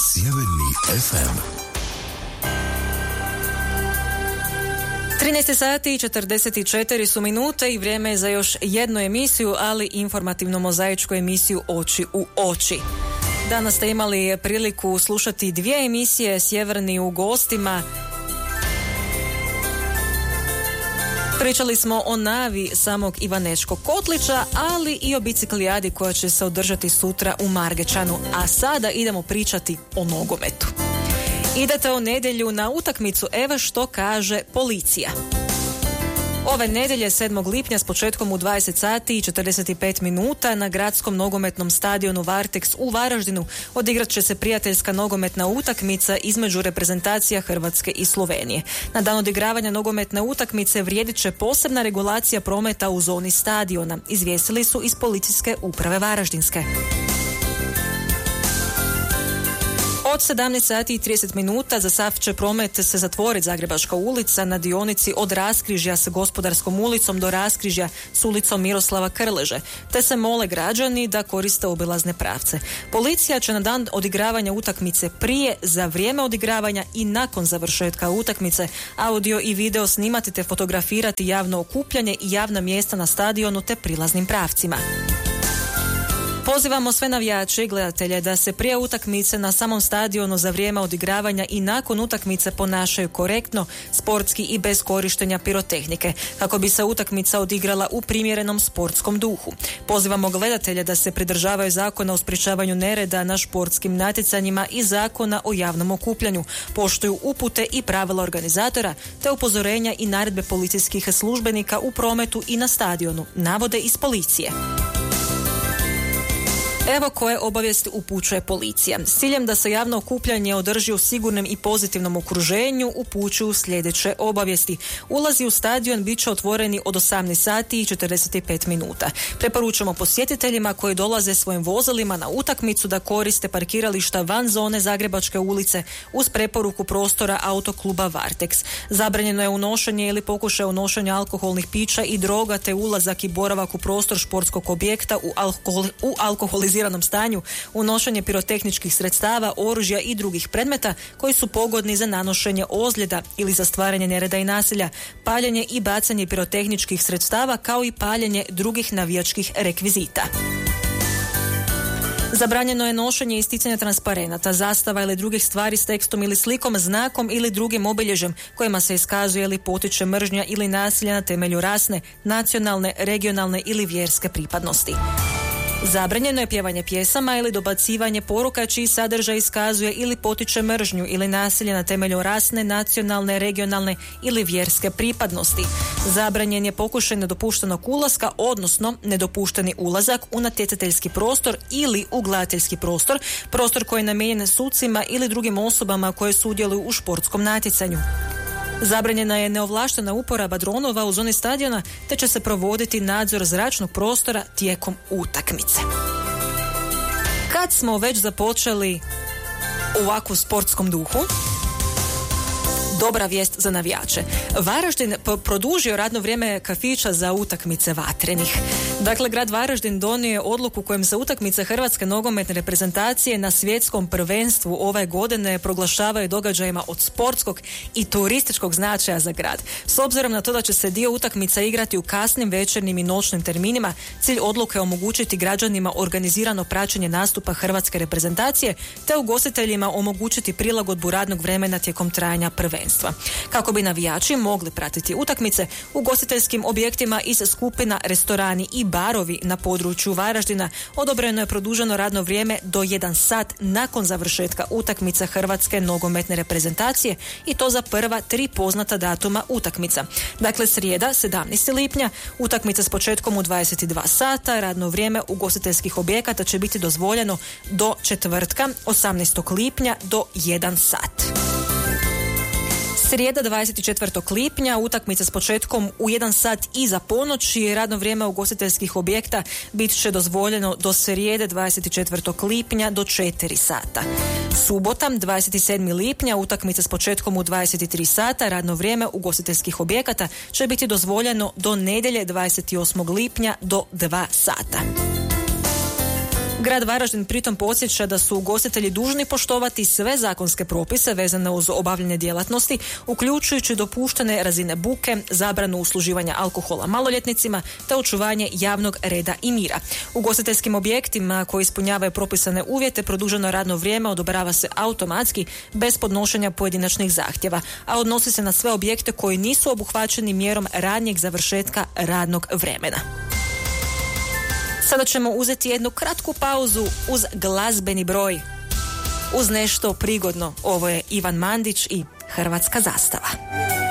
Sjeverni FM. 13 sati i 44 su minute i vrijeme je za još jednu emisiju, ali informativno mozaičku emisiju Oči u oči. Danas ste imali priliku slušati dvije emisije Sjeverni u gostima. Pričali smo o navi samog Ivanečkog Kotlića, ali i o biciklijadi koja će se održati sutra u Margećanu. A sada idemo pričati o nogometu. Idete u nedjelju na utakmicu, evo što kaže policija. Ove nedjelje 7. lipnja s početkom u 20 sati i 45 minuta na gradskom nogometnom stadionu Varteks u Varaždinu odigrat će se prijateljska nogometna utakmica između reprezentacija Hrvatske i Slovenije. Na dan odigravanja nogometne utakmice vrijedit će posebna regulacija prometa u zoni stadiona, izvijestili su iz Policijske uprave Varaždinske. Od 17 sati i 30 minuta za sav će promet se zatvoriti Zagrebačka ulica na dionici od raskrižja s Gospodarskom ulicom do raskrižja s ulicom Miroslava Krleže, te se mole građani da koriste obilazne pravce. Policija će na dan odigravanja utakmice prije, za vrijeme odigravanja i nakon završetka utakmice audio i video snimati te fotografirati javno okupljanje i javna mjesta na stadionu te prilaznim pravcima. Pozivamo sve navijače i gledatelje da se prije utakmice na samom stadionu za vrijeme odigravanja i nakon utakmice ponašaju korektno, sportski i bez korištenja pirotehnike, kako bi se utakmica odigrala u primjerenom sportskom duhu. Pozivamo gledatelje da se pridržavaju zakona o sprječavanju nereda na športskim natjecanjima i zakona o javnom okupljanju, poštuju upute i pravila organizatora, te upozorenja i naredbe policijskih službenika u prometu i na stadionu, navode iz policije. Evo koje obavijesti upućuje policija. S ciljem da se javno okupljanje održi u sigurnom i pozitivnom okruženju, upućuju sljedeće obavijesti. Ulazi u stadion bit će otvoreni od 18 sati i 45 minuta. Preporučamo posjetiteljima koji dolaze svojim vozilima na utakmicu da koriste parkirališta van zone Zagrebačke ulice uz preporuku prostora autokluba Varteks. Zabranjeno je unošenje ili pokušaj unošenja alkoholnih pića i droga te ulazak i boravak u prostor športskog objekta u alkoholiziranom stanju, unošenje pirotehničkih sredstava, oružja i drugih predmeta koji su pogodni za nanošenje ozljeda ili za stvaranje nereda i nasilja, paljenje i bacanje pirotehničkih sredstava kao i paljenje drugih navijačkih rekvizita. Zabranjeno je nošenje i isticanje transparenata, zastava ili drugih stvari s tekstom ili slikom, znakom ili drugim obilježjem kojima se iskazuje ili potiče mržnja ili nasilje na temelju rasne, nacionalne, regionalne ili vjerske pripadnosti. Zabranjeno je pjevanje pjesama ili dobacivanje poruka čiji sadržaj iskazuje ili potiče mržnju ili nasilje na temelju rasne, nacionalne, regionalne ili vjerske pripadnosti. Zabranjen je pokušaj nedopuštenog ulaska, odnosno nedopušteni ulazak u natjecateljski prostor ili u gledateljski prostor, prostor koji je namijenjen sucima ili drugim osobama koje sudjeluju u športskom natjecanju. Zabranjena je neovlaštena uporaba dronova u zoni stadiona, te će se provoditi nadzor zračnog prostora tijekom utakmice. Kad smo već započeli u ovakvu sportskom duhu, dobra vijest za navijače. Varaždin produžio radno vrijeme kafića za utakmice vatrenih. Dakle, grad Varaždin donio je odluku kojom se utakmice Hrvatske nogometne reprezentacije na svjetskom prvenstvu ove godine proglašavaju događajima od sportskog i turističkog značaja za grad. S obzirom na to da će se dio utakmica igrati u kasnim večernjim i noćnim terminima, cilj odluke je omogućiti građanima organizirano praćenje nastupa Hrvatske reprezentacije, te ugostiteljima omogućiti prilagodbu radnog vremena tijekom trajanja prvenstva. Kako bi navijači mogli pratiti utakmice, u ugostiteljskim objektima iz skupina restorani i barovi na području Varaždina odobreno je produženo radno vrijeme do 1 sat nakon završetka utakmice Hrvatske nogometne reprezentacije i to za prva 3 poznata datuma utakmica. Dakle, srijeda 17. lipnja, utakmica s početkom u 22 sata, radno vrijeme ugostiteljskih objekata će biti dozvoljeno do četvrtka 18. lipnja do 1 sat. Srijeda 24. lipnja, utakmica s početkom u 1 sat iza ponoći, radno vrijeme ugostiteljskih objekta bit će dozvoljeno do srijede 24. lipnja do 4 sata. Subota 27. lipnja, utakmica s početkom u 23 sata, radno vrijeme ugostiteljskih objekata će biti dozvoljeno do nedjelje 28. lipnja do 2 sata. Grad Varaždin pritom podsjeća da su ugostitelji dužni poštovati sve zakonske propise vezane uz obavljanje djelatnosti, uključujući dopuštene razine buke, zabranu usluživanja alkohola maloljetnicima te očuvanje javnog reda i mira. Ugostiteljskim objektima koji ispunjavaju propisane uvjete produženo radno vrijeme odobrava se automatski bez podnošenja pojedinačnih zahtjeva, a odnosi se na sve objekte koji nisu obuhvaćeni mjerom ranijeg završetka radnog vremena. Sada ćemo uzeti jednu kratku pauzu uz glazbeni broj. Uz nešto prigodno, ovo je Ivan Mandić i Hrvatska zastava.